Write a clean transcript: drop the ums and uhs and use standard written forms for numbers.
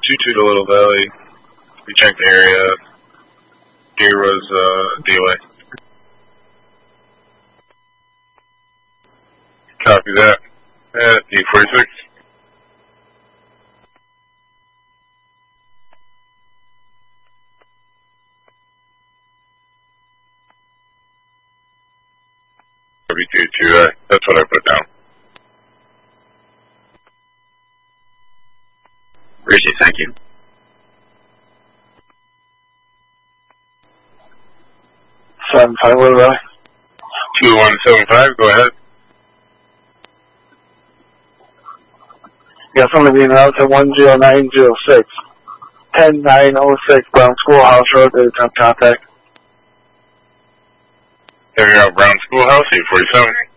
2-2 to Little Valley. We checked the area. Deer was DOA. Copy that. At D46. That's what I put down. Appreciate it, thank you. Seven five, what about? 2175, go ahead. Yeah, somebody being out to 10906. 10906 Brown Schoolhouse Road, there's some contact. There you go, Brown Schoolhouse, 847.